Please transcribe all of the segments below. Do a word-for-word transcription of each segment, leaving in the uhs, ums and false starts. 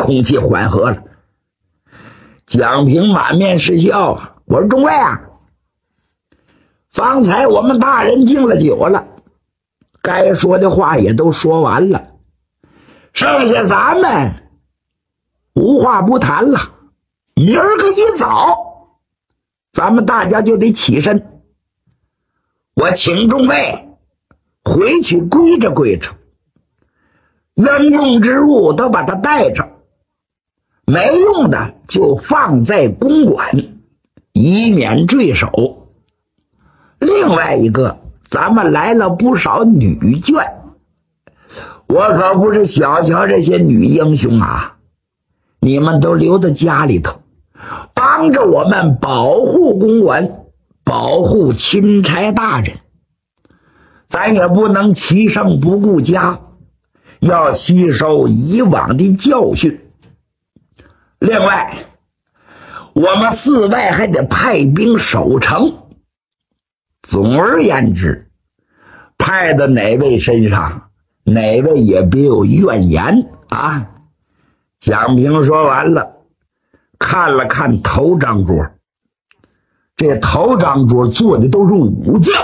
空气缓和了。蒋平满面是笑啊，我说中尉啊，方才我们大人敬了酒了，该说的话也都说完了，剩下咱们无话不谈了。明儿个一早咱们大家就得起身，我请众位回去归着归着，应用之物都把它带着，没用的就放在公馆，以免坠手。另外一个，咱们来了不少女眷，我可不是小瞧这些女英雄啊，你们都留在家里头，帮着我们保护公馆，保护钦差大人。咱也不能欺胜不顾家，要吸收以往的教训。另外，我们寺外还得派兵守城。总而言之，派到哪位身上，哪位也别有怨言啊。蒋平说完了，看了看头张桌，这头张桌坐的都是武将，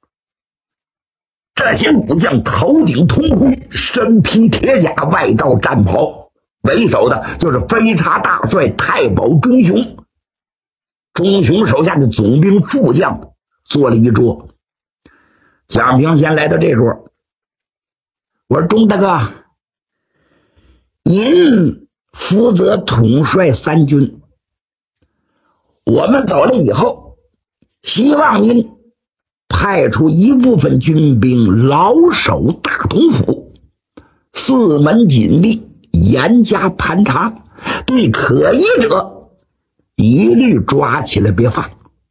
这些武将头顶铜盔，身披铁甲，外罩战袍，为首的就是飞察大帅太保钟雄。钟雄手下的总兵副将坐了一桌。蒋平先来到这桌，我说钟大哥，您负责统帅三军，我们走了以后，希望您派出一部分军兵牢守大同府，四门紧闭，严加盘查，对可疑者一律抓起来别放。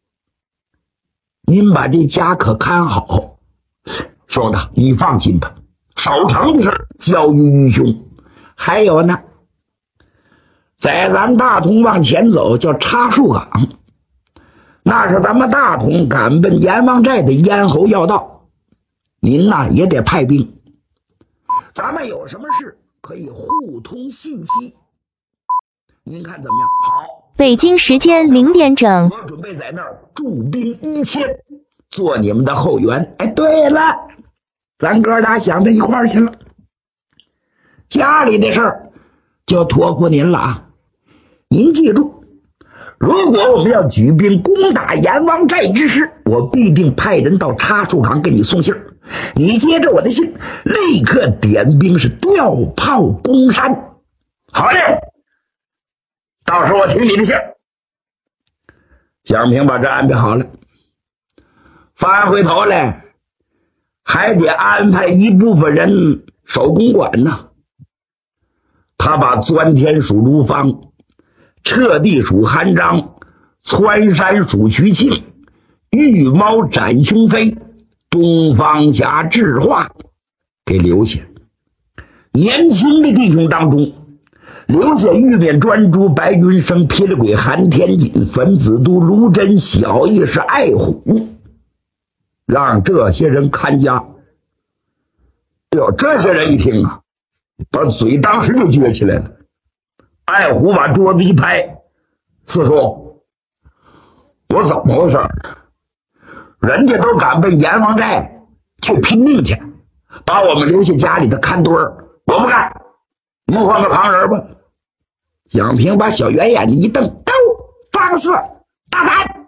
您把这家可看好。说的你放心吧，守城的事交于愚兄。还有呢，在咱大同往前走叫插树岗，那是咱们大同赶奔阎王寨的咽喉要道，您呐也得派兵，咱们有什么事可以互通信息，您看怎么样？好， 北京时间零点整， 我准备在那儿驻兵一千，做你们的后援。哎，对了，咱哥俩想到一块儿去了，家里的事儿就托付您了啊！您记住，如果我们要举兵攻打阎王寨之时，我必定派人到插树岗给你送信儿，你接着我的信，立刻点兵是调炮攻山。好嘞，到时候我听你的信儿。蒋平把这安排好了，翻回头来还得安排一部分人守公馆呢。他把钻天属卢方，彻地属韩章，窜山属徐庆，玉猫斩雄飞，东方侠智化给留下。年轻的弟兄当中，留下玉面专诸白云生、霹雳鬼韩天锦、粉子都卢真、小义是爱虎，让这些人看家。哟，这些人一听啊，把嘴当时就撅起来了。爱虎把桌子一拍，四叔，我怎么回事？人家都赶奔阎王寨去拼命去，把我们留下家里的看堆儿，我不干，你换个旁人吧。蒋平把小圆眼睛一瞪，都放肆大胆！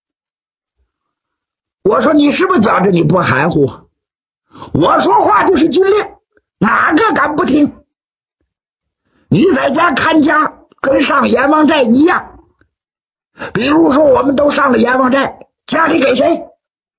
我说你是不是觉着你不含糊？我说话就是军令，哪个敢不听？你在家看家跟上阎王寨一样，比如说我们都上了阎王寨，家里给谁？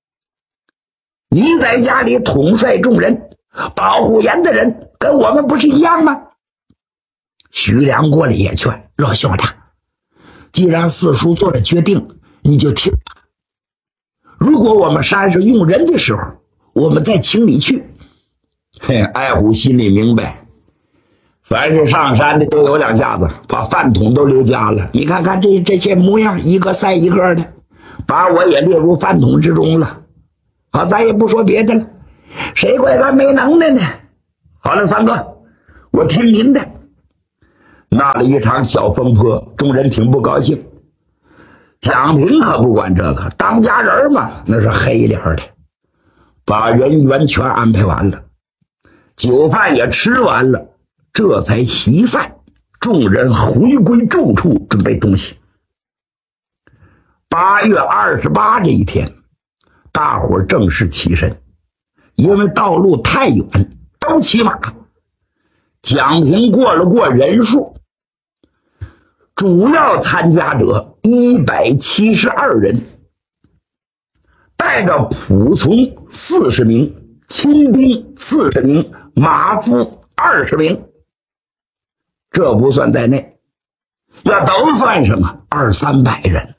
你在家里统帅众人，保护严的人，跟我们不是一样吗？徐良过来也劝，老兄弟，既然四叔做了决定，你就听吧。如果我们山上用人的时候，我们再请你去。嘿，爱虎心里明白，凡是上山的都有两下子，把饭桶都留家了。你看看这这些模样，一个赛一个的，把我也列入饭桶之中了。好，咱也不说别的了，谁怪咱没能耐呢？好了，三哥，我听您的。 闹了一场小风波，众人挺不高兴。蒋平可不管这个，当家人嘛，那是黑脸的，把人员全安排完了，酒饭也吃完了，这才席散，众人回归住处，准备东西。八月二十八这一天，大伙正式起身，因为道路太远，都骑马。蒋平过了过人数，主要参加者一百七十二人，带着仆从四十名，亲兵四十名，马夫二十名，这不算在内，要都算上啊，二三百人。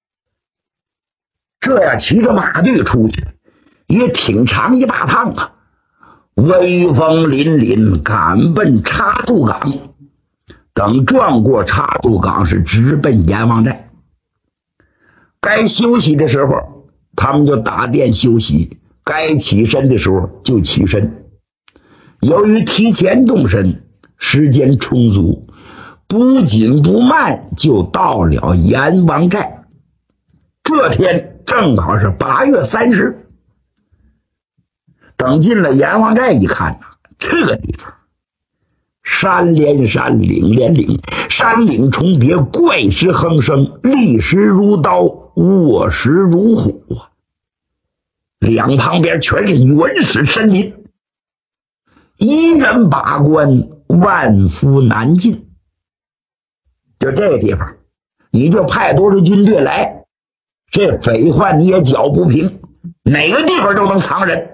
这样骑着马队出去，也挺长一大趟啊，威风凛凛，赶奔插柱岗。等转过插柱岗，是直奔阎王寨。该休息的时候，他们就打店休息；该起身的时候就起身。由于提前动身，时间充足，不紧不慢就到了阎王寨。这天正好是八月三十。等进了阎王寨一看呐、啊，这个地方山连山，岭连岭，山岭重叠，怪石横生，立石如刀，卧石如虎啊！两旁边全是原始森林，一人把关，万夫难进。就这个地方，你就派多少军队来，这匪患你也剿不平，哪个地方都能藏人。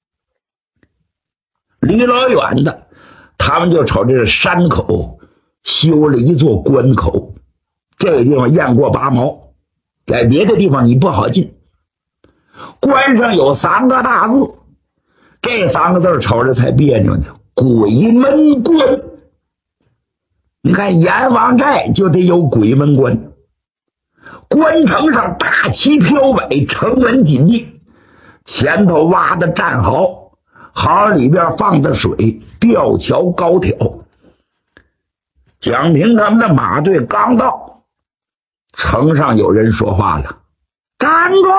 离老远的，他们就瞅这山口修了一座关口，这个地方雁过拔毛，在别的地方你不好进。关上有三个大字，这三个字瞅着才别扭呢，鬼门关。你看阎王寨就得有鬼门关，关城上大旗飘摆，城门紧密，前头挖的战壕，壕里边放的水，吊桥高挑。蒋平他们的马队刚到，城上有人说话了：“站住！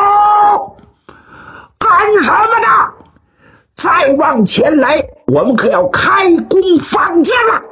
干什么呢？再往前来，我们可要开弓放箭了！”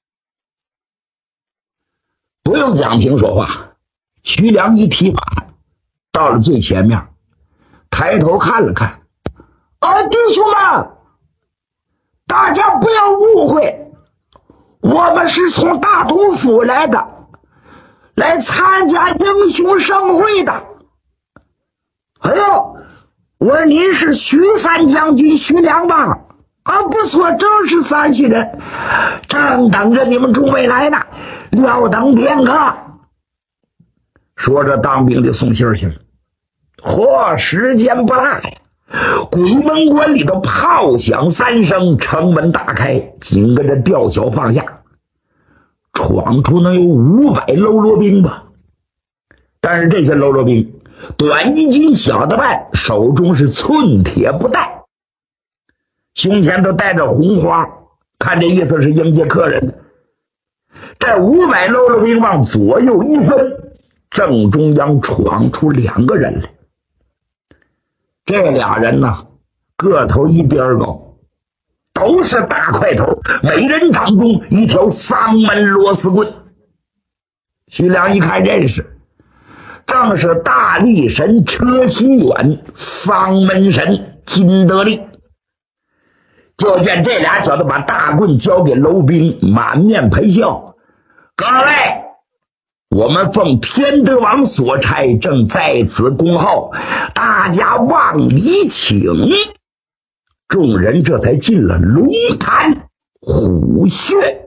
不用蒋平说话，徐良一提马到了最前面，抬头看了看：“啊，弟兄们，大家不要误会，我们是从大都府来的，来参加英雄盛会的。”哎呦，我说您是徐三将军徐良吧？啊，不错，正是山西人，正等着你们诸位来呢，料等片刻。说着当兵的送信儿去了。嚯，时间不大呀，鬼门关里头炮响三声，城门大开，紧跟着吊桥放下，闯出能有五百喽啰兵吧。但是这些喽啰兵短一斤小的半，手中是寸铁不带，胸前都带着红花，看这意思是迎接客人的。这五百喽啰兵往左右一分，正中央闯出两个人来。这俩人呢，个头一边高，都是大块头，每人掌中一条丧门螺丝棍。徐良一看认识，正是大力神车心远，丧门神金德利。就见这俩小子把大棍交给楼兵，满面陪笑：“各位，我们奉天德王所差，正在此恭候，大家往里请。”众人这才进了龙潭虎穴。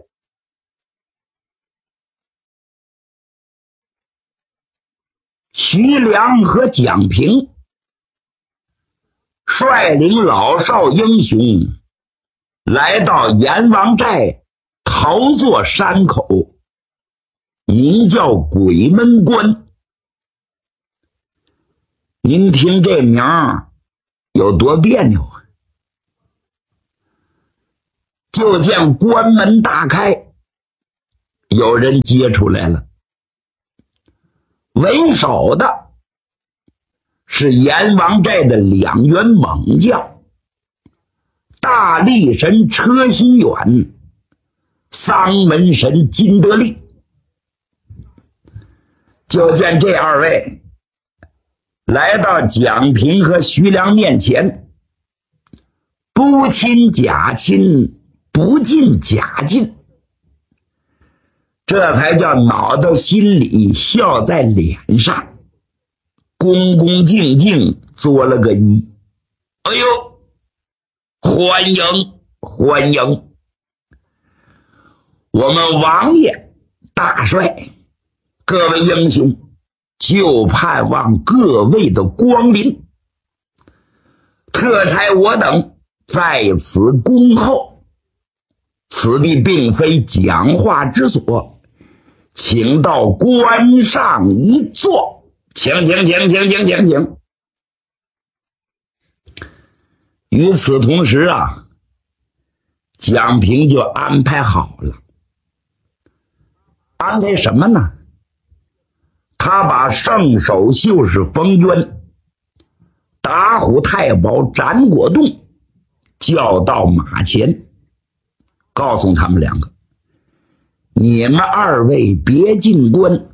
徐良和蒋平率领老少英雄来到阎王寨桃座山口，名叫鬼门关。您听这名儿有多别扭啊！就见关门大开， 有人接出来了，为首的是阎王寨的两员猛将，大力神车心远，丧门神金德利。就见这二位来到蒋平和徐良面前，不亲假亲，不敬假敬，这才叫恼到心里，笑在脸上，恭恭敬敬做了个揖。哎呦，欢迎欢迎，我们王爷大帅，各位英雄，就盼望各位的光临，特差我等在此恭候。此地并非讲话之所，请到关上一坐，请请请请请请请。与此同时啊，蒋平就安排好了。安排什么呢？他把圣手秀士冯渊、打虎太保展国栋叫到马前，告诉他们两个，你们二位别进关，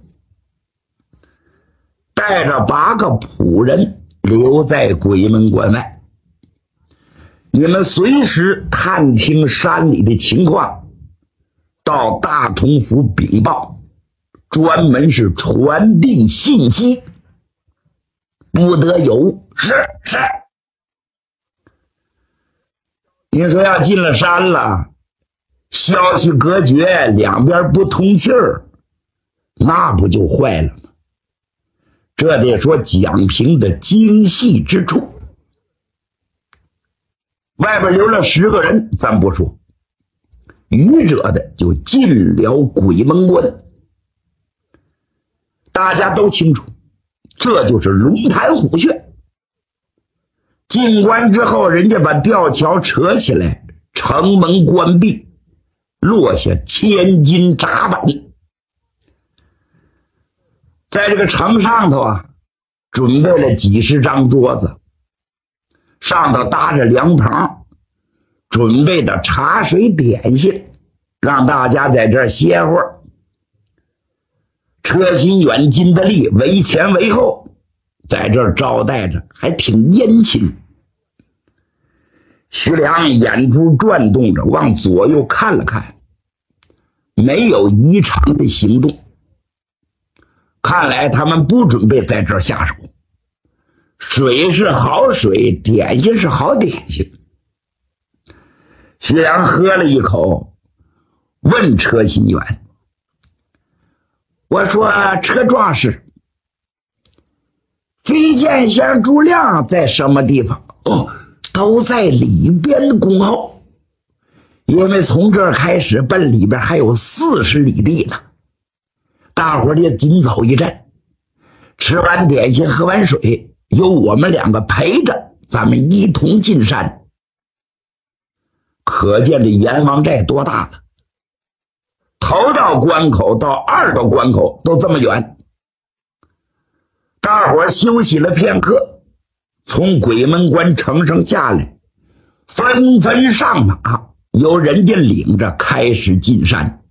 带着八个仆人留在鬼门关外，你们随时探听山里的情况，到大同府禀报，专门是传递信息，不得有误。是是。你说要进了山了，消息隔绝，两边不通气儿，那不就坏了吗？这得说蒋平的精细之处。外边留了十个人咱不说，愚者的就进了鬼门关。大家都清楚，这就是龙潭虎穴。进关之后，人家把吊桥扯起来，城门关闭，落下千斤闸板。在这个城上头啊，准备了几十张桌子，上头搭着凉棚，准备的茶水点心，让大家在这儿歇会儿。车心远金德利为前为后，在这儿招待着，还挺殷勤。徐良眼珠转动着，往左右看了看，没有异常的行动，看来他们不准备在这儿下手。水是好水，点心是好点心。徐良喝了一口，问车心远，我说车壮士，飞剑仙朱亮在什么地方？哦，都在里边恭候，因为从这儿开始奔里边还有四十里地呢。大伙儿得紧走一阵，吃完点心喝完水，由我们两个陪着，咱们一同进山。可见这阎王寨多大了，头道关口到二道关口都这么远。大伙儿休息了片刻，从鬼门关城上下来，纷纷上马，由人家领着开始进山。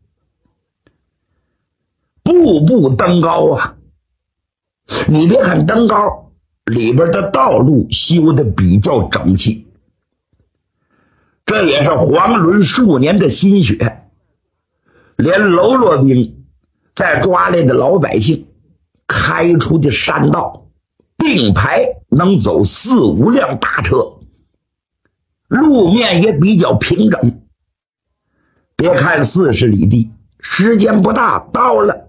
步步登高啊！你别看登高，里边的道路修得比较整齐，这也是黄伦数年的心血。连喽啰兵在抓来的老百姓开出的山道，并排能走四五辆大车，路面也比较平整。别看四十里地，时间不大，到了。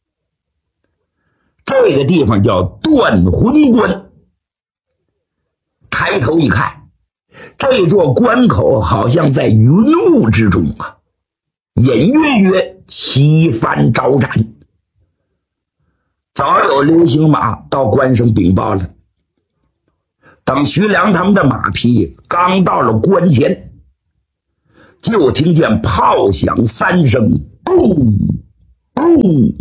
这个地方叫断魂关。抬头一看，这座关口好像在云雾之中啊，隐约约旗帆招展。早有流行马到关上禀报了。等徐良他们的马匹刚到了关前，就听见炮响三声，咚嗯，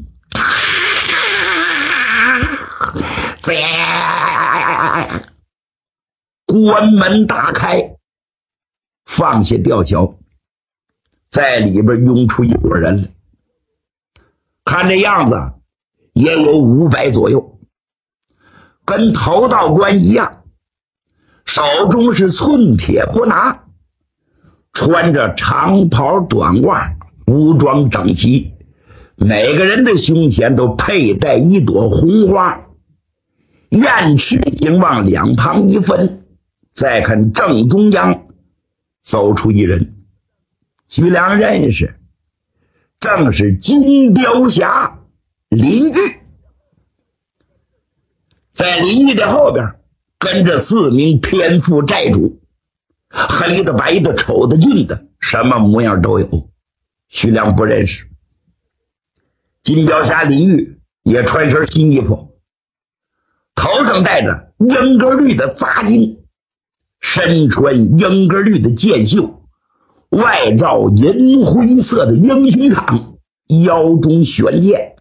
在关门大开，放下吊桥，在里边涌出一伙人来，看这样子也有五百左右，跟头道官一样，手中是寸铁不拿，穿着长袍短褂，武装整齐，每个人的胸前都佩戴一朵红花，燕翅应往两旁一分，再看正中央走出一人，徐良认识，正是金雕侠林玉。在林玉的后边跟着四名偏副寨主，黑的白的丑的俊的，什么模样都有，徐良不认识。金雕侠林玉也穿身新衣服，头上戴着英格绿的杂巾，身穿英格绿的箭袖，外罩银灰色的英雄氅，腰中悬剑。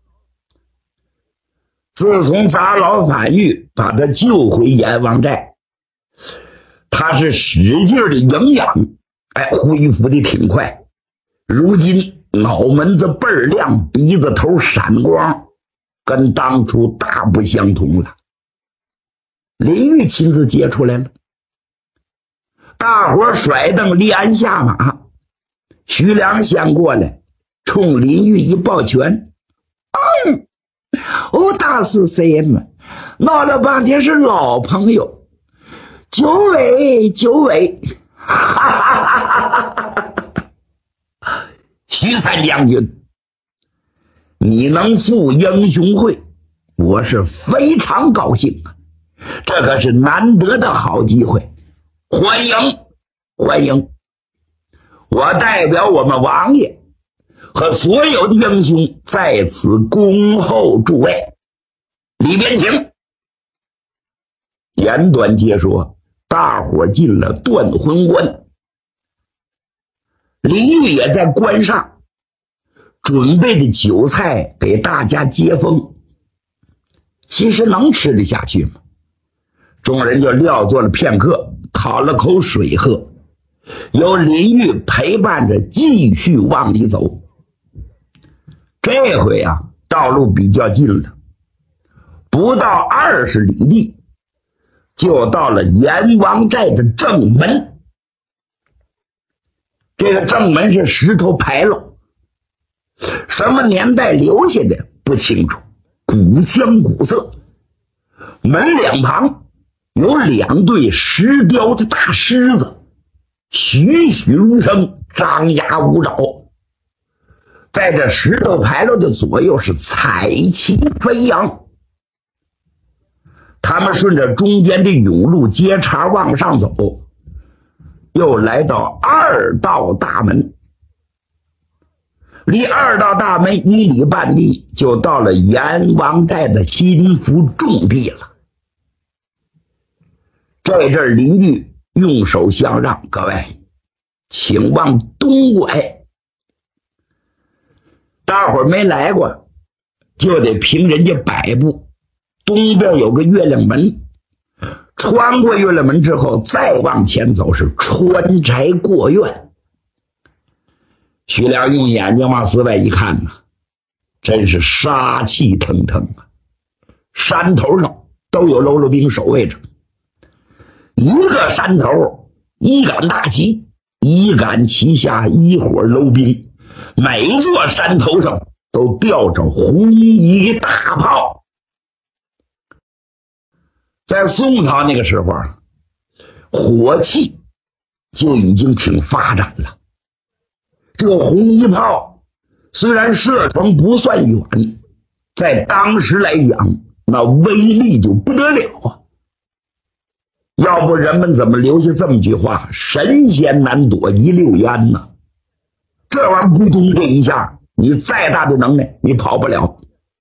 自从杂老反狱把他救回阎王寨，他是使劲的营养，哎，恢复的挺快。如今脑门子倍儿亮，鼻子头闪光，跟当初大不相同了。林玉亲自接出来了，大伙甩蹬立鞍下马，徐良先过来，冲林玉一抱拳，嗯，哦，大是谁呢？闹了半天是老朋友，九尾九尾，哈哈哈哈哈！徐三将军，你能赴英雄会，我是非常高兴啊！这可是难得的好机会，欢迎欢迎！我代表我们王爷和所有的英雄在此恭候诸位，里边请。言短接说，大伙进了断魂关，林玉也在关上准备的酒菜给大家接风。其实能吃得下去吗？众人就撂坐了片刻，讨了口水喝，由林玉陪伴着继续往里走。这回啊，道路比较近了，不到二十里地就到了阎王寨的正门。这个正门是石头牌楼，什么年代留下的不清楚，古香古色。门两旁有两对石雕的大狮子，栩栩如生，张牙舞爪。在这石头牌楼的左右是彩旗飞扬。他们顺着中间的甬路街岔往上走，又来到二道大门。离二道大门一里半地，就到了阎王寨的心腹重地了。这阵儿邻居用手相让，各位请往东拐。大伙儿没来过，就得凭人家摆布。东边有个月亮门，穿过月亮门之后再往前走是穿宅过院。徐良用眼睛往寺外一看呢，真是杀气腾腾啊！山头上都有喽啰兵守卫着，一个山头一杆大旗，一杆旗下一伙喽兵，每座山头上都吊着红衣大炮。在宋朝那个时候，火器就已经挺发展了。这个红衣炮虽然射程不算远，在当时来讲那威力就不得了啊！要不人们怎么留下这么句话，神仙难躲一溜烟呢？这玩意儿咕咚这一下，你再大的能耐你跑不了。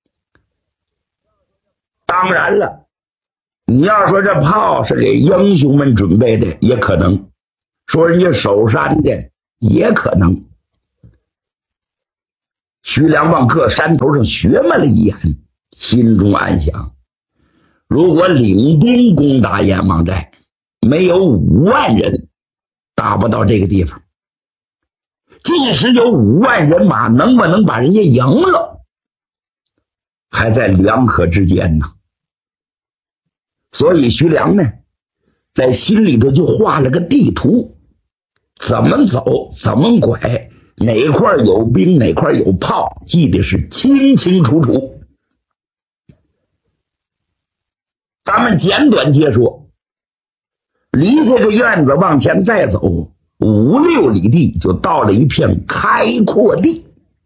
当然了，你要说这炮是给英雄们准备的也可能，说人家守山的也可能。 徐良往各山头上学摸了一眼，心中暗想，如果领兵攻打阎王寨，没有五万人打不到这个地方，即使有五万人马，能不能把人家赢了，还在两可之间呢。所以徐良呢，在心里头就画了个地图，怎么走怎么拐，哪块有兵哪块有炮，记得是清清楚楚。咱们简短接说，离这个院子往前再走五六里地，就到了一片开阔地。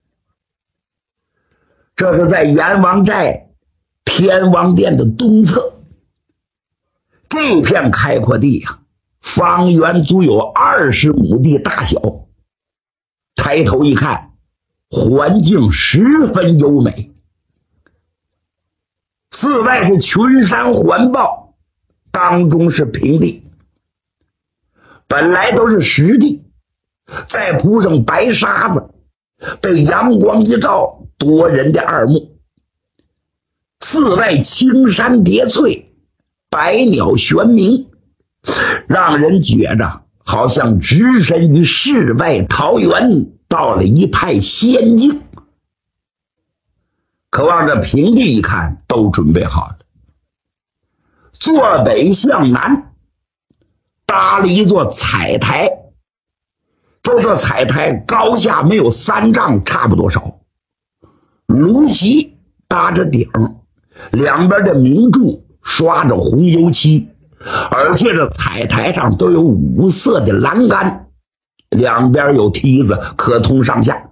这是在阎王寨天王殿的东侧，这片开阔地啊，方圆足有二十亩地大小。抬头一看，环境十分优美，四外是群山环抱，当中是平地。本来都是实地，再铺上白沙子，被阳光一照，夺人的二目。四外青山叠翠，百鸟悬鸣，让人觉着好像置身于世外桃源，到了一派仙境。可往这平地一看，都准备好了。坐北向南搭了一座彩台，这座彩台高下没有三丈，差不多少。炉席搭着顶，两边的明柱刷着红油漆，而且这彩台上都有五色的栏杆，两边有梯子可通上下。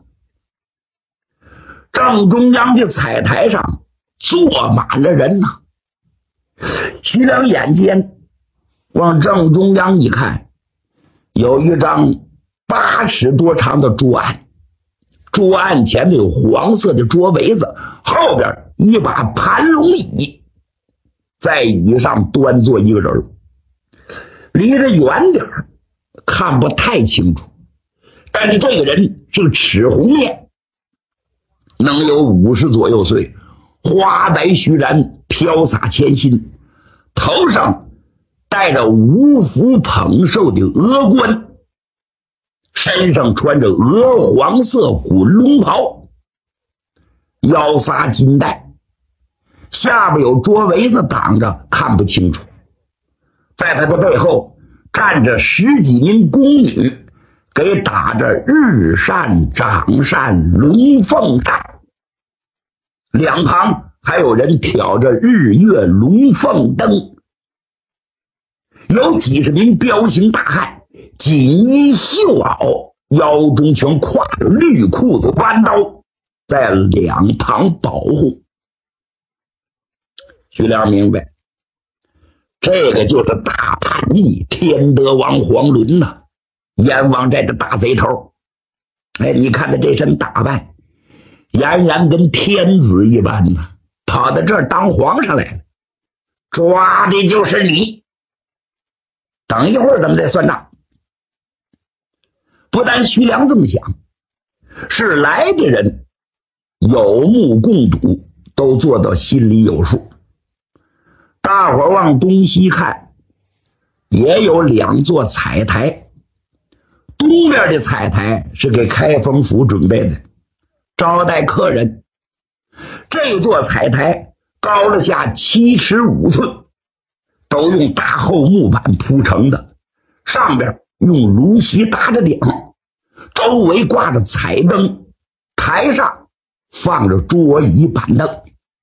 正中央的彩台上坐满了人呐。徐良眼尖，往正中央一看，有一张八尺多长的桌案，桌案前面有黄色的桌围子，后边一把盘龙椅，在椅上端坐一个人，离着远点看不太清楚，但是这个人是个赤红面，能有五十左右岁，花白须髯飘洒前心，头上戴着五福捧寿的额冠，身上穿着鹅黄色滚龙袍，腰撒金带，下边有桌围子挡着，看不清楚。在他的背后站着十几名宫女，给打着日扇、掌扇、龙凤扇，两旁还有人挑着日月龙凤灯。有几十名彪形大汉，锦衣绣袄，腰中全挎着绿裤子弯刀，在两旁保护。徐良明白，这个就是大叛逆天德王黄伦呐、啊，阎王寨的大贼头。哎，你看他这身打扮，俨然跟天子一般呢，跑到这儿当皇上来了，抓的就是你。等一会儿咱们再算账。不但徐良这么想，是来的人有目共睹，都做到心里有数。大伙儿往东西看，也有两座彩台。东边的彩台是给开封府准备的，招待客人。这座彩台高了下七尺五寸，都用大厚木板铺成的，上边用炉席搭着顶，周围挂着彩灯，台上放着桌椅板凳。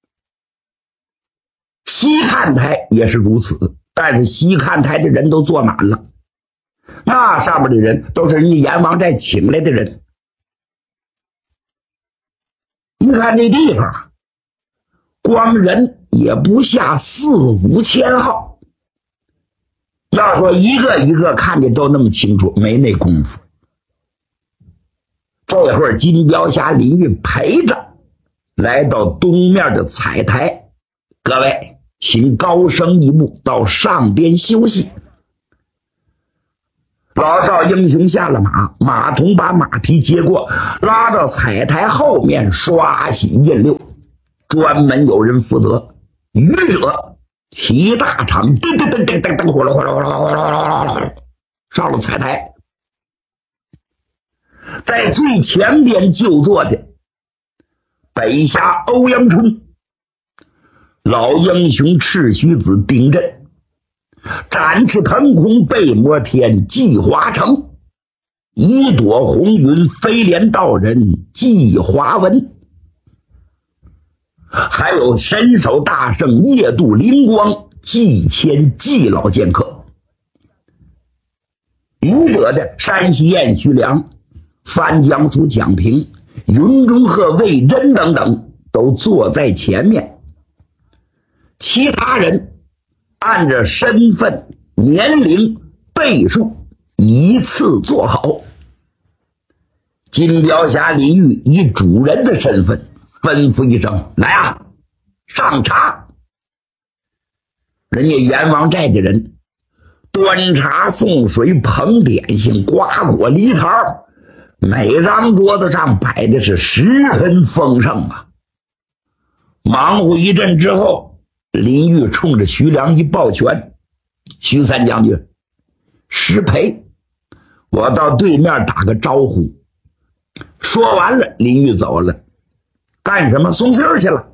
西看台也是如此，但是西看台的人都坐满了，那上面的人都是人家阎王寨请来的人。一看这地方，光人也不下四五千号，要说一个一个看的都那么清楚，没那功夫。这会儿金彪侠、林玉陪着来到东面的彩台，各位请高升一步到上边休息。 老少英雄下了马，马童把马匹接过，拉到彩台后面刷洗印溜，专门有人负责。愚者提大场，噔噔噔噔噔噔，呼啦呼啦呼啦呼啦呼啦呼啦，上了彩台。在最前边就坐的北侠欧阳冲，老英雄赤须子丁震，展翅腾空背摩天纪华成，一朵红云飞廉道人纪华文，还有神手大圣夜渡灵光纪谦纪老剑客。愚者的山西燕徐良、翻江叔蒋平、云中鹤魏真等等都坐在前面，其他人按着身份年龄倍数依次坐好。金雕侠李煜以主人的身份吩咐一声：来啊，上茶。人家阎王寨的人端茶送水捧点心瓜果梨桃，每张桌子上摆的是十分丰盛啊。忙活一阵之后，林玉冲着徐良一抱拳：徐三将军，失陪，我到对面打个招呼。说完了，林玉走了。干什么？送信儿去了。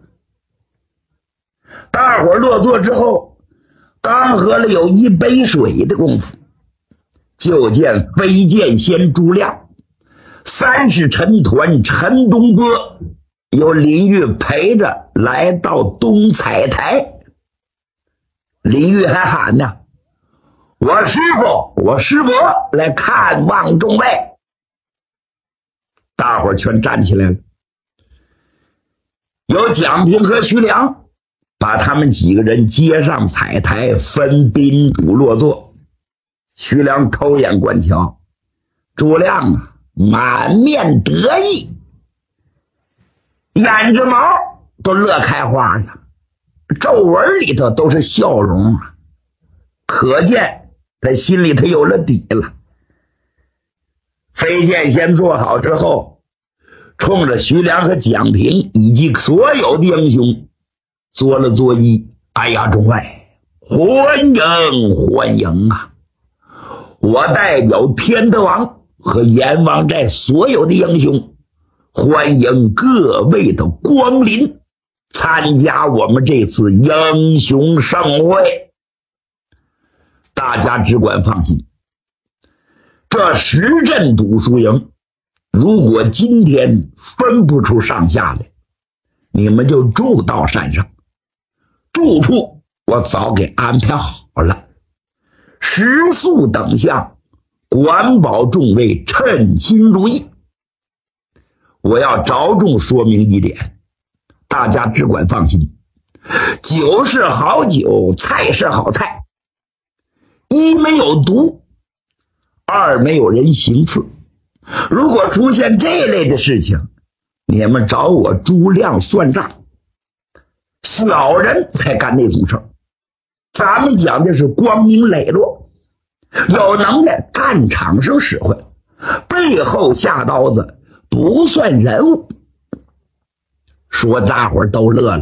大伙儿落座之后，刚喝了有一杯水的功夫，就见飞剑仙朱亮、三世陈团陈东波由林玉陪着来到东彩台。林玉还喊呢：我师傅我师伯来看望众位。大伙儿全站起来了。有蒋平和徐良把他们几个人接上彩台，分宾主落座。徐良偷眼观瞧，朱亮啊满面得意，眼睫毛都乐开花了，皱纹里头都是笑容啊，可见他心里头有了底了。飞剑仙做好之后，冲着徐良和蒋平以及所有的英雄作了作揖：哎呀，众位，欢迎欢迎啊！我代表天德王和阎王寨所有的英雄，欢迎各位的光临，参加我们这次英雄盛会。大家只管放心，这十阵赌输赢，如果今天分不出上下来，你们就住到山上，住处我早给安排好了，食宿等项管保众位称心如意。我要着重说明一点，大家只管放心，酒是好酒，菜是好菜，一没有毒，二没有人行刺。如果出现这类的事情，你们找我朱亮算账。小人才干那种事儿，咱们讲的是光明磊落，有能耐战场上使唤，背后下刀子不算人物。说大伙儿都乐了。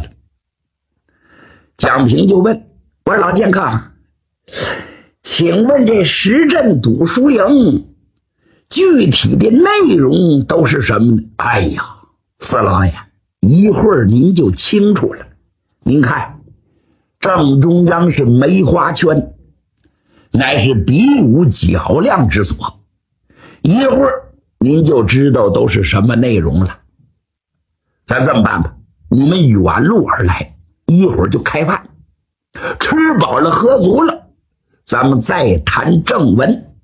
蒋平就问：我说老剑客，请问这十阵赌输赢具体的内容都是什么呢？哎呀，四老爷，一会儿您就清楚了。您看，正中央是梅花圈，乃是比武较量之所，一会儿您就知道都是什么内容了。咱这么办吧，你们远路而来，一会儿就开饭，吃饱了喝足了，咱们再谈正文。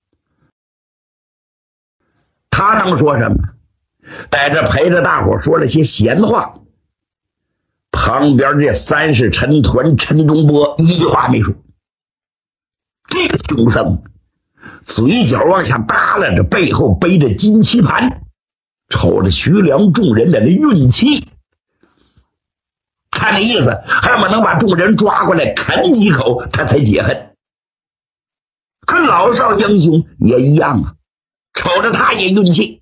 他能说什么？在这陪着大伙说了些闲话，旁边这三世陈团陈东波一句话没说。这个穷僧嘴角往下耷拉着，背后背着金漆盘，瞅着徐良众人的那运气，看那意思，恨不能把众人抓过来啃几口，他才解恨。 可老少英雄也一样啊，瞅着他也运气。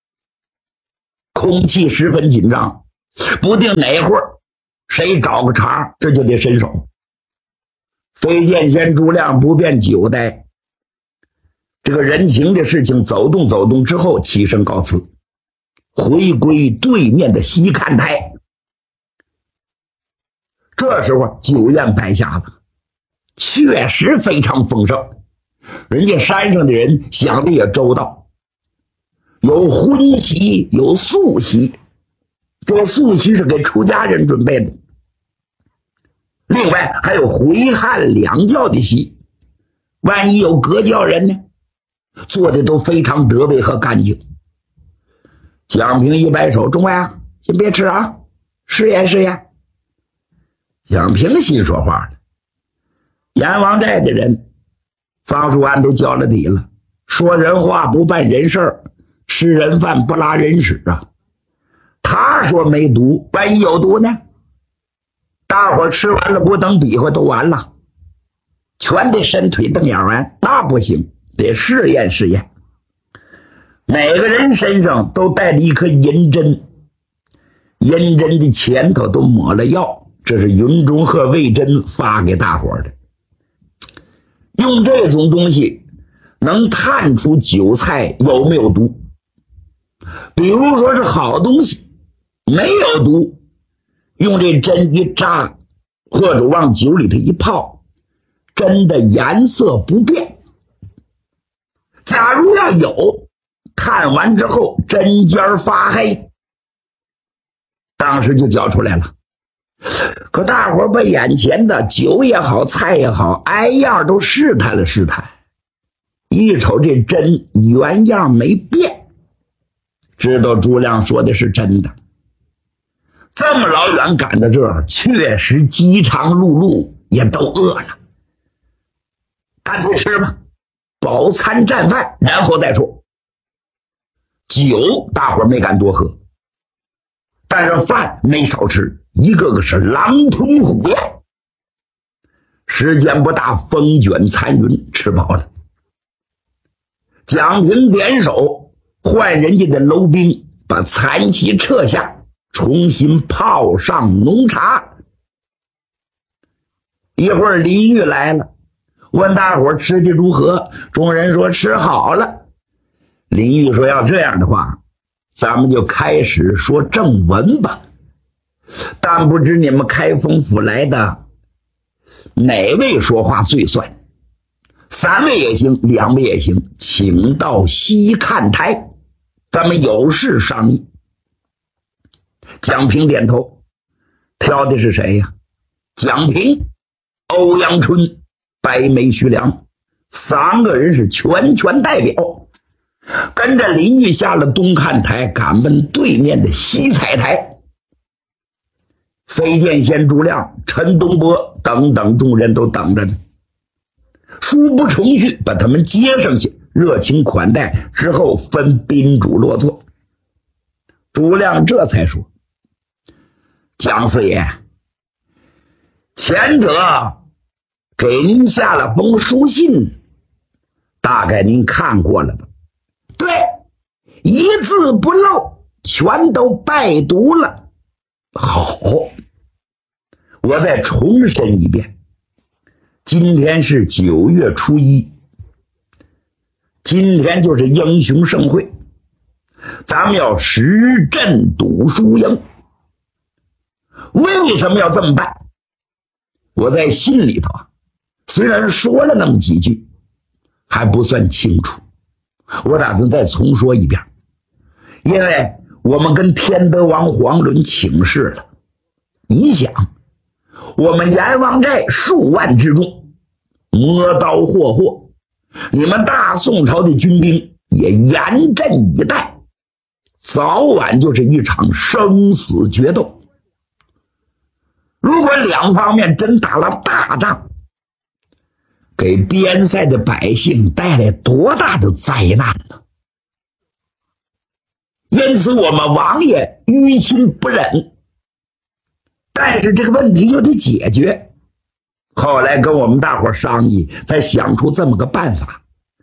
空气十分紧张，不定哪会儿谁找个茬，这就得伸手。飞剑仙朱亮不便久待，这个人情的事情走动走动之后，起身告辞，回归对面的西看台。这时候酒宴摆下了，确实非常丰盛，人家山上的人想的也周到，有荤席有素席，这素席是给出家人准备的，另外还有回汉两教的席，万一有隔教人呢，做的都非常得位和干净。蒋平一摆手，众位啊，先别吃啊，试验试验。蒋平心说话了，阎王寨的人方术案都交了底了，说人话不办人事儿，吃人饭不拉人屎啊。他说没毒，万一有毒呢？大伙吃完了不等比划都完了，全得伸腿瞪眼完，那不行，得试验试验。每个人身上都带着一颗银针，银针的前头都抹了药，这是云中鹤魏真发给大伙的。用这种东西能探出韭菜有没有毒，比如说是好东西没有毒，用这针一扎或者往酒里头一泡，针的颜色不变。假如要有，看完之后针尖发黑，当时就交出来了。可大伙把眼前的酒也好菜也好挨样都试探了试探，一瞅这针原样没变，知道朱亮说的是真的。这么老远赶到这儿，确实饥肠辘辘，也都饿了，干脆吃吧，饱餐战饭，然后再说。酒大伙没敢多喝，但是饭没少吃，一个个是狼吞虎咽。时间不大，风卷残云，吃饱了。蒋平点手换人家的楼兵，把残席撤下，重新泡上浓茶。一会儿林玉来了，问大伙吃的如何，众人说吃好了。林玉说要这样的话，咱们就开始说正文吧。但不知你们开封府来的哪位说话最算，三位也行，两位也行，请到西看台，咱们有事商议。蒋平点头，挑的是谁呀？蒋平、欧阳春、白眉徐良，三个人是全权代表，跟着林玉下了东看台，赶奔对面的西彩台。飞剑仙朱亮、陈东波等等众人都等着呢。书不重续把他们接上去，热情款待之后，分宾主落座。朱亮这才说：蒋四爷，前者给您下了封书信，大概您看过了吧？对，一字不漏，全都拜读了。好，我再重申一遍，今天是九月初一，今天就是英雄盛会，咱们要实阵赌输赢。为什么要这么办？我在心里头啊，虽然说了那么几句，还不算清楚，我打算再重说一遍。因为我们跟天德王黄伦请示了，你想，我们阎王寨数万之众，磨刀霍霍，你们大宋朝的军兵也严阵以待，早晚就是一场生死决斗。如果两方面真打了大仗，给边塞的百姓带来多大的灾难呢？因此我们王爷于心不忍，但是这个问题又得解决。后来跟我们大伙商议，才想出这么个办法。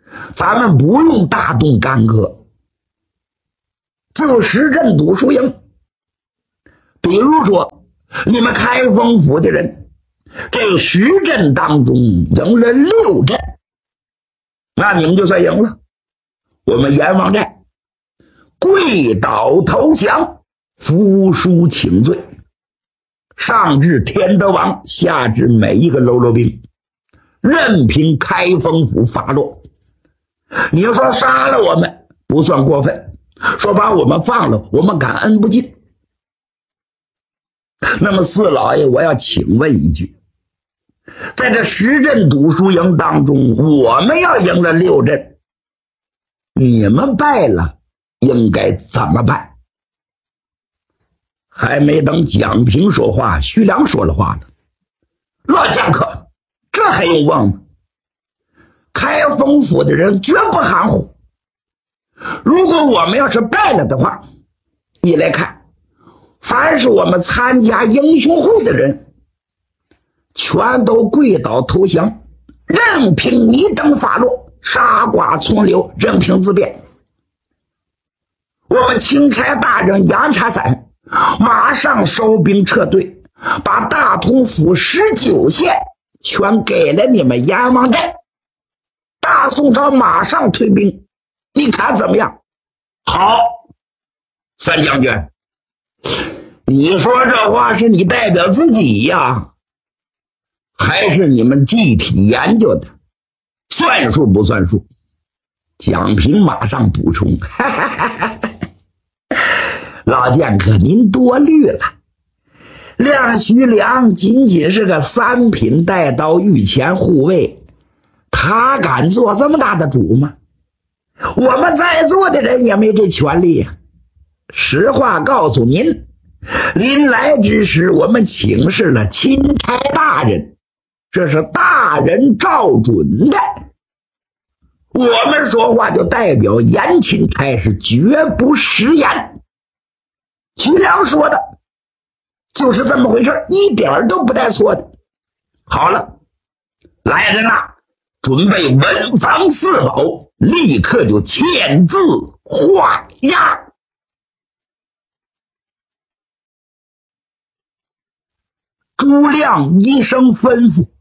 咱们不用大动干戈，就实镇赌输赢。比如说你们开封府的人这十镇当中赢了六镇，那你们就算赢了。我们阎王寨跪倒投降，服输请罪，上至天德王，下至每一个喽啰兵，任凭开封府发落。你要说杀了我们不算过分，说把我们放了我们感恩不尽。那么四老爷，我要请问一句，在这十镇赌输赢当中，我们要赢了六镇，你们败了应该怎么办？还没等蒋平说话，徐良说了话呢。老剑客，这还用问吗？开封府的人绝不含糊，如果我们要是败了的话，你来看，凡是我们参加英雄会的人全都跪倒投降，任凭你等发落，杀剐从流，任凭自便。我们钦差大人杨茶伞马上收兵撤退，把大同府十九县全给了你们阎王寨。大宋朝马上退兵，你看怎么样？好，三将军，你说这话是你代表自己呀，还是你们集体研究的？算数不算数？蒋平马上补充，哈哈哈哈，老剑客您多虑了，亮徐良仅仅是个三品带刀御前护卫，他敢做这么大的主吗？我们在座的人也没这权利呀。实话告诉您，临来之时我们请示了钦差大人，这是大人照准的，我们说话就代表严钦差是绝不食言。徐良说的就是这么回事，一点都不带错的。好了，来人呐，准备文房四宝，立刻就签字画押。朱亮一声吩咐，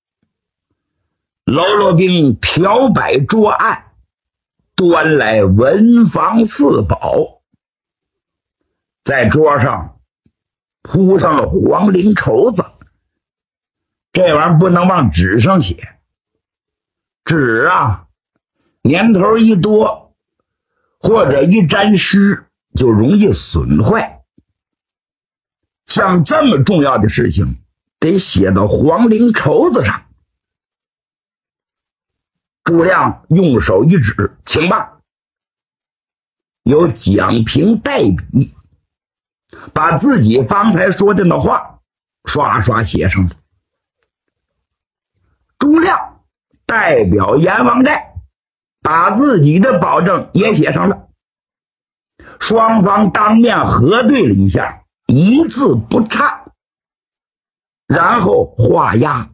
喽啰兵调摆桌案，端来文房四宝，在桌上铺上了黄绫绸子。这玩意儿不能往纸上写，纸啊年头一多或者一沾湿就容易损坏，像这么重要的事情得写到黄绫绸子上。朱亮用手一指，请吧。由蒋平代笔，把自己方才说的那话刷刷写上了。朱亮代表阎王寨把自己的保证也写上了，双方当面核对了一下，一字不差，然后画押。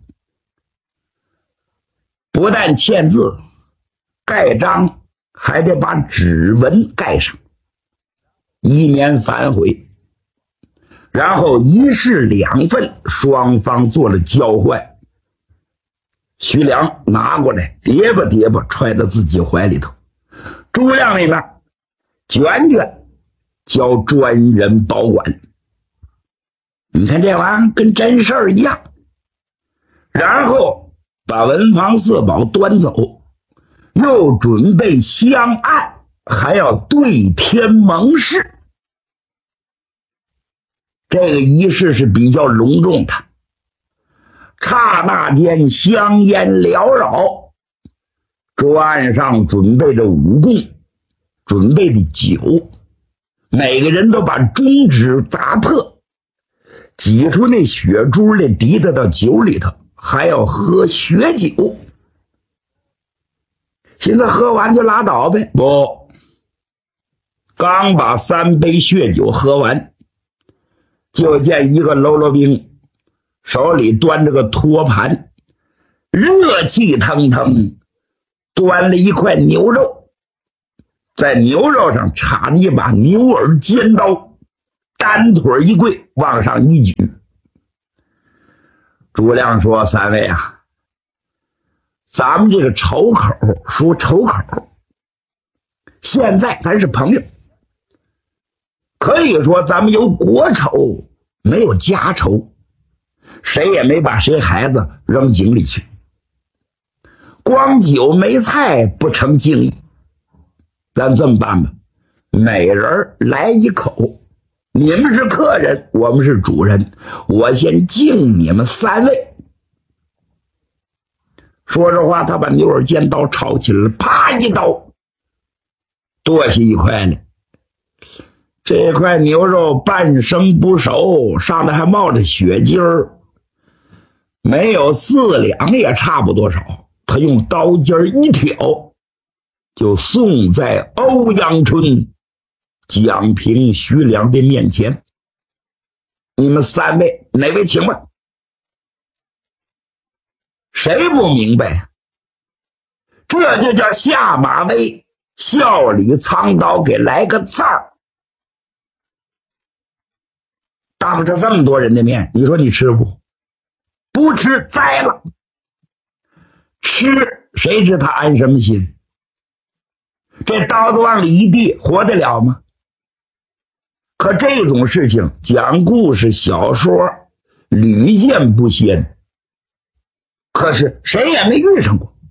不但签字盖章，还得把指纹盖上，以免反悔。然后一式两份，双方做了交换。徐良拿过来叠吧叠吧揣到自己怀里头，朱亮那边卷卷交专人保管。你看这玩意儿跟真事儿一样。然后把文房四宝端走，又准备香案，还要对天盟誓。这个仪式是比较隆重的，刹那间香烟缭绕，桌案上准备着五供，准备的酒，每个人都把中指砸破，挤出那血珠来滴到到酒里头，还要喝血酒。现在喝完就拉倒呗？不，刚把三杯血酒喝完，就见一个喽啰兵手里端着个托盘，热气腾腾， 端了一块牛肉，在牛肉上插着一把牛耳尖刀，单腿一跪，往上一举。诸葛亮说：“三位啊，咱们这个仇口说仇口，现在咱是朋友，可以说咱们有国仇，没有家仇，谁也没把谁孩子扔井里去。光酒没菜不成敬意，咱这么办吧，每人来一口，你们是客人，我们是主人，我先敬你们三位。”说实话，他把牛耳尖刀抄起来了，啪一刀剁下一块来。这块牛肉半生不熟，上面还冒着血筋儿，没有四两也差不多少。他用刀尖一挑，就送在欧阳春、蒋平、徐良的面前。你们三位哪位请吧？谁不明白？这就叫下马威，笑里藏刀，给来个字儿。当着这么多人的面，你说你吃不？不吃栽了。吃谁知他安什么心？这刀子往里一递，活得了吗？可这种事情讲故事小说屡见不鲜，可是谁也没遇上过。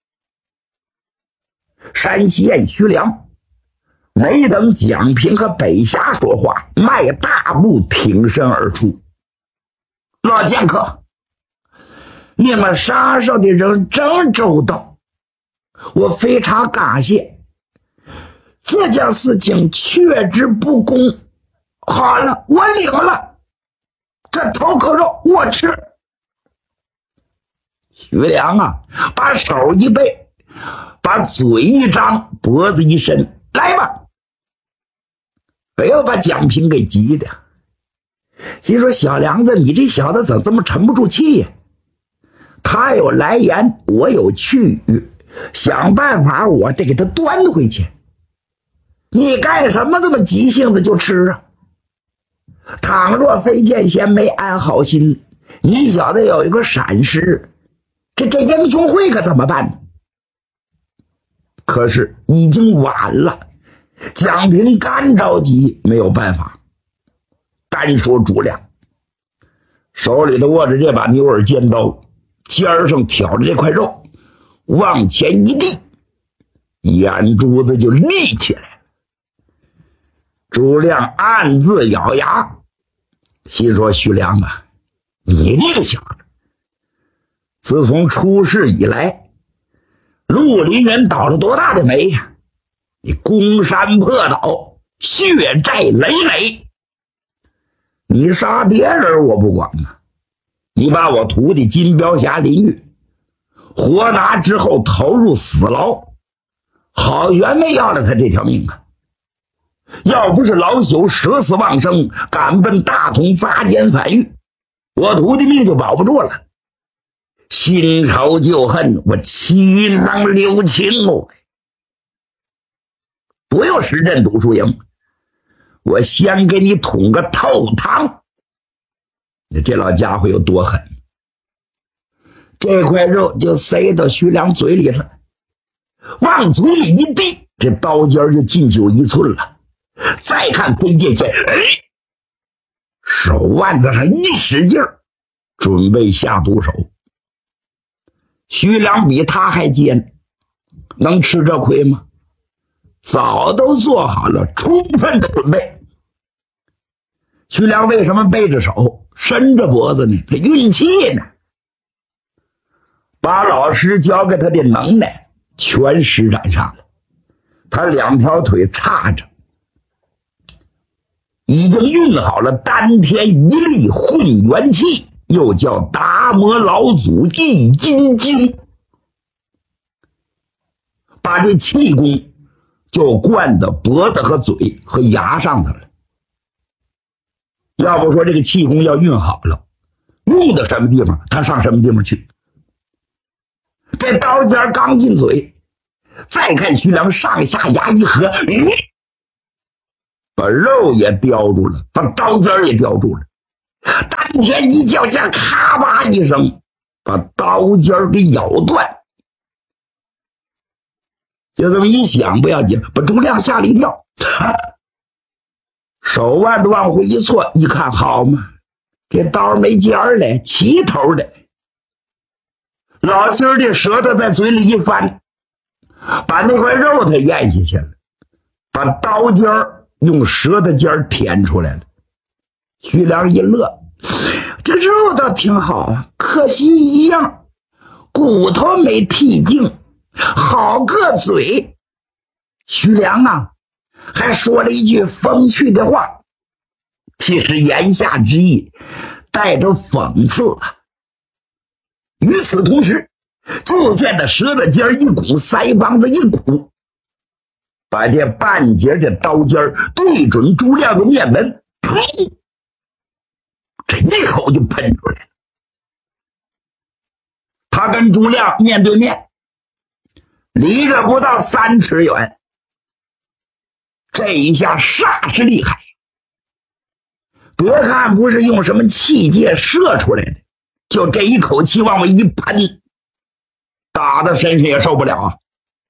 山西县徐良没等蒋平和北峡说话，迈大步挺身而出：“老剑客，你们杀手的人真周到，我非常感谢。这件事情确之不公。好了，我领了，这头口肉我吃。”徐良啊，把手一背，把嘴一张，脖子一伸：“来吧！”哎呦，把蒋平给急的。心说：“小梁子，你这小子怎么这么沉不住气呀？他有来言，我有去语，想办法我得给他端回去。你干什么这么急性子就吃啊？倘若飞剑贤没安好心，你小子有一个闪失，这这英雄会可怎么办呢？”可是已经晚了，蒋平干着急，没有办法。单说诸亮手里头握着这把牛耳尖刀，尖上挑着这块肉，往前一递，眼珠子就立起来了。诸亮暗自咬牙，心说：“徐良啊，你这个小子，自从出事以来，绿林人倒了多大的霉呀！你攻山破岛，血债累累。你杀别人我不管呢，你把我徒弟金彪侠林玉活拿之后投入死牢，好悬没要了他这条命啊！要不是老朽舍死忘生，赶奔大同砸奸反狱，我徒弟命就保不住了。新仇旧恨，我岂能留情哦？不用实阵赌输赢，我先给你捅个透汤。你这老家伙有多狠？这块肉就塞到徐良嘴里了，往嘴里一递，这刀尖就进就一寸了。再看飞剑贤，哎，手腕子上一使劲儿，准备下毒手。徐良比他还尖，能吃这亏吗？早都做好了充分的准备。徐良为什么背着手伸着脖子呢？他运气呢，把老师教给他的能耐全施展上了。他两条腿叉着，已经运好了丹田一力混元气，又叫达摩老祖易筋经，把这气功就灌到脖子和嘴和牙上头了。要不说这个气功要运好了，用到什么地方他上什么地方去。这刀尖刚进嘴， 再看徐良上下牙一合，嗯，把肉也叼住了，把刀尖也叼住了。丹田一较劲，咔吧一声，把刀尖给咬断。就这么一想不要紧，把朱亮吓了一跳，啊，手腕子往回一错，一看好嘛，这刀没尖儿嘞，齐头的。老心儿的舌头在嘴里一翻，把那块肉他咽下去了，把刀尖儿用舌头尖儿舔出来了。徐良一乐，这肉倒挺好啊，可惜一样，骨头没剔净，好个嘴。徐良啊还说了一句风趣的话，其实言下之意带着讽刺啊。与此同时，就见他舌头尖一鼓，腮帮子一鼓，把这半截的刀尖对准朱亮的面门，噗，这一口就喷出来了。他跟朱亮面对面，离着不到三尺远，这一下煞是厉害。别看不是用什么气界射出来的，就这一口气往我一喷，打到身上也受不了啊！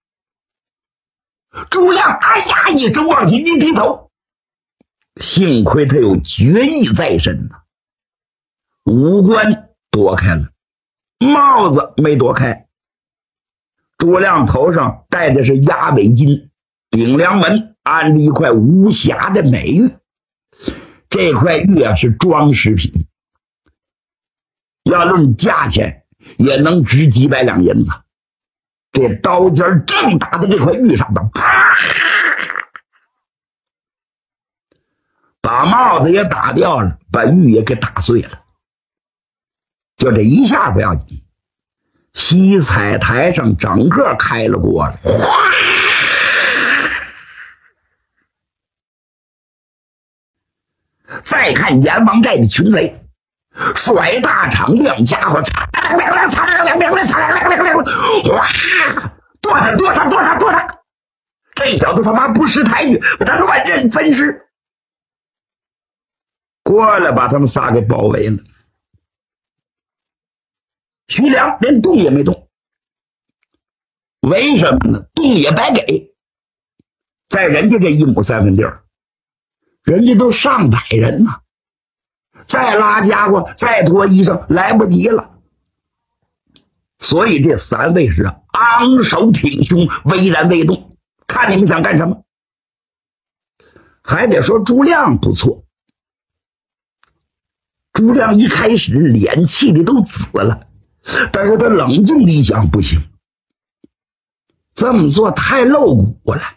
朱亮哎呀一声往前一低头，幸亏他有决意在身呐，五官躲开了，帽子没躲开。朱亮头上戴的是鸭尾巾，顶梁门安了一块无瑕的美玉，这块玉啊是装饰品，要论价钱也能值几百两银子。这刀尖正打在这块玉上的，啪，把帽子也打掉了，把玉也给打碎了。就这一下不要紧，西彩台上整个开了锅了。再看阎王寨的群贼，甩大场亮家伙，擦亮亮亮，擦亮亮亮，擦亮亮亮亮，哇！剁他剁他剁他剁他！这小子他妈不识抬举，把他乱刃分尸。过来把他们仨给包围了。徐良连动也没动，为什么呢？动也白给，在人家这一亩三分地儿，人家都上百人呢，再拉家伙再脱衣裳来不及了。所以这三位是昂首挺胸，巍然未动，看你们想干什么。还得说朱亮不错，朱亮一开始脸气的都紫了，但是他冷静地一想，不行，这么做太露骨了。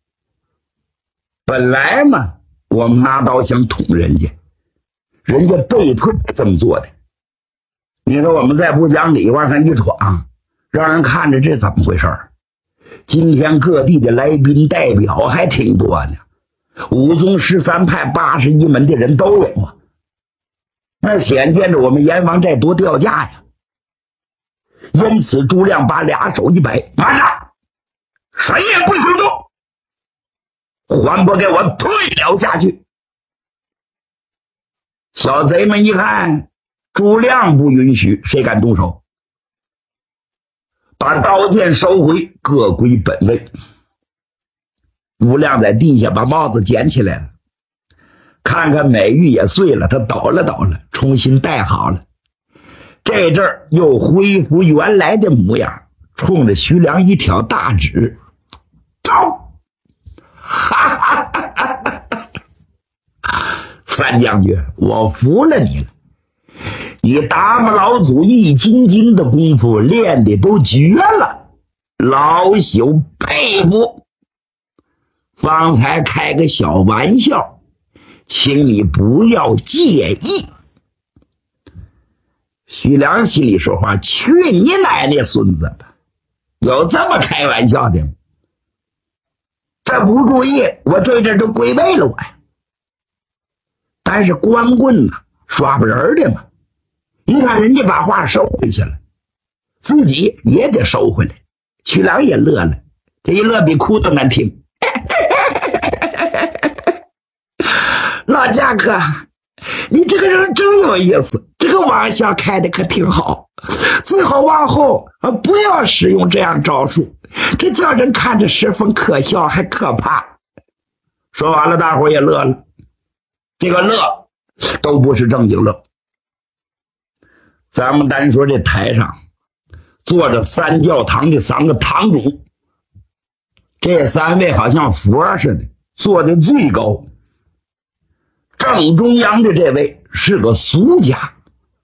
本来嘛，我们拿刀想捅人家，人家被迫这么做的。你说我们再不讲理往上一闯，让人看着这怎么回事儿？今天各地的来宾代表还挺多呢，五宗十三派八十一门的人都有啊，那显见着我们阎王寨多掉价呀。因此朱亮把俩手一摆，马上谁也不许动，还不给我退了下去。小贼们一看朱亮不允许，谁敢动手？把刀剑收回，各归本位。朱亮在地下把帽子捡起来了，看看美玉也碎了，他倒了倒了，重新戴好了。这阵儿又恢复原来的模样，冲着徐良一挑大指，走！哈哈哈哈哈！三将军，我服了你了。你达摩老祖易筋经的功夫练的都绝了，老朽佩服。方才开个小玩笑，请你不要介意。徐良心里说话，去你奶奶孙子吧，有这么开玩笑的吗？这不注意，我这阵就归位了我呀。但是光棍呢，耍不人的嘛。你看人家把话收回去了，自己也得收回来。徐良也乐了， 这一乐比哭都难听。老贾哥，你这个人真有意思，这个玩笑开的可挺好，最好往后啊不要使用这样招数，这叫人看着十分可笑还可怕。说完了，大伙也乐了，这个乐都不是正经乐。咱们单说这台上坐着三教堂的三个堂主，这三位好像佛似的，坐的最高。正中央的这位是个俗家，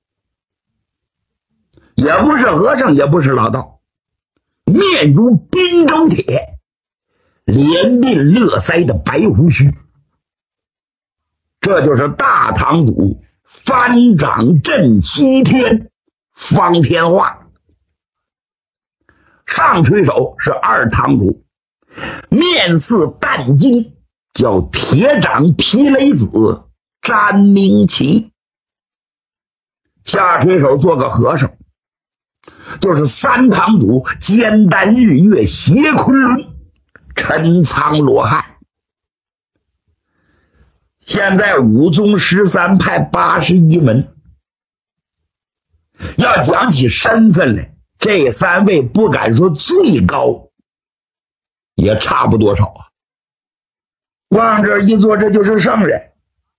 也不是和尚，也不是老道，面如滨州铁，脸面乐腮的白胡须，这就是大堂主翻掌镇西天方天画。上垂手是二堂主，面似淡金，叫铁掌皮雷子詹明奇。下垂手做个和尚，就是三堂主肩担日月斜昆仑陈仓罗汉。现在五宗十三派八十一门，要讲起身份来，这三位不敢说最高，也差不多少啊。往这一坐，这就是圣人。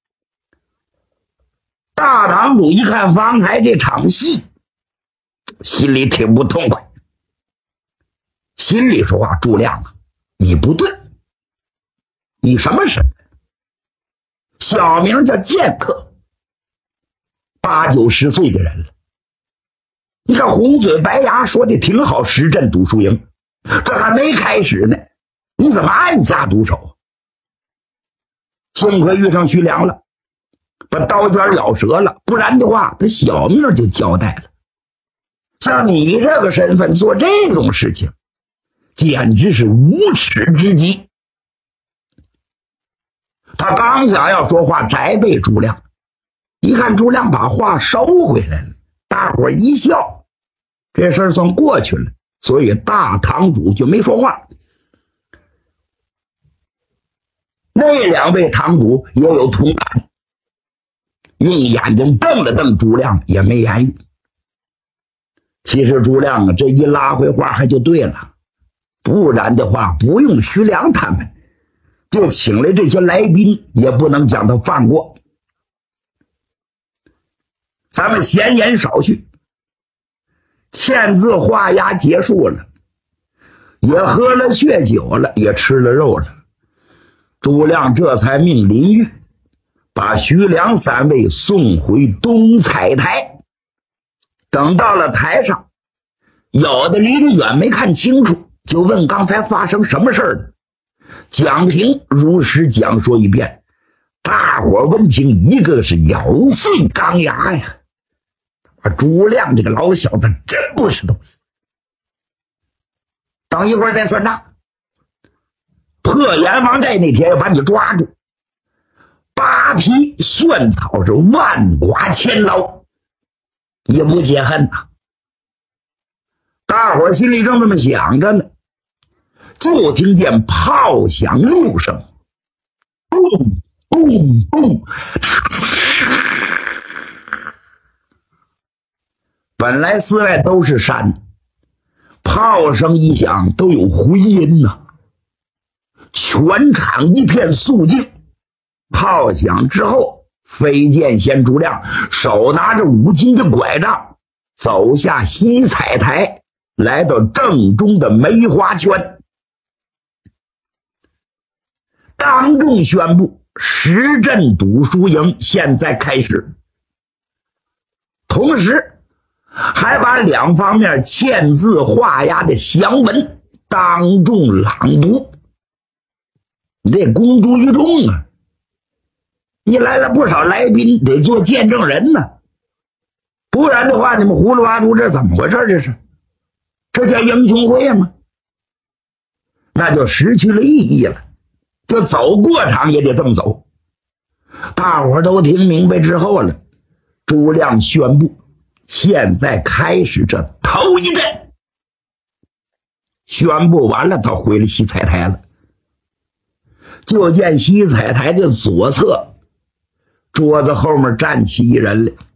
大堂主一看方才这场戏，心里挺不痛快，心里说话：朱亮啊，你不对，你什么身份？小名叫剑客，八九十岁的人了。你看红嘴白牙说的挺好，石镇赌输赢，这还没开始呢，你怎么按下毒手？幸亏遇上徐良了，把刀尖咬折了，不然的话他小命就交代了。像你这个身份做这种事情，简直是无耻之极。他刚想要说话摘背朱亮，一看朱亮把话收回来了，大伙一笑，这事儿算过去了，所以大堂主就没说话。那两位堂主也有同感，用眼睛瞪了瞪朱亮，也没言语。其实朱亮啊，这一拉回话还就对了，不然的话不用徐良他们，就请来这些来宾也不能将他放过。咱们闲言少叙，签字画押结束了，也喝了血酒了，也吃了肉了。朱亮这才命林玉把徐良三位送回东彩台。等到了台上，有的离得远没看清楚，就问刚才发生什么事儿了。蒋平如实讲说一遍，大伙闻听一个是咬碎钢牙呀，朱亮这个老小子真不是东西。等一会儿再算账，破阎王寨那天要把你抓住，八匹炫草是万剐千刀，也不解恨呐。大伙心里正这么想着呢，就听见炮响六声，嘣嘣嘣，本来四外都是山，炮声一响都有回音呐、啊，全场一片肃静。炮响之后，飞剑仙朱亮手拿着五金的拐杖，走下西彩台，来到正中的梅花圈，当众宣布石镇赌输赢现在开始，同时还把两方面签字画押的详文当众朗读。你这公诸于众啊，你来了不少来宾，得做见证人呢，不然的话你们胡里八涂这怎么回事？这是这叫英雄会吗？那就失去了意义了，就走过场也得这么走。大伙都听明白之后了，朱亮宣布现在开始这头一阵。 宣布完了，他回了洗彩台了。就见洗彩台的左侧桌子后面站起一人来，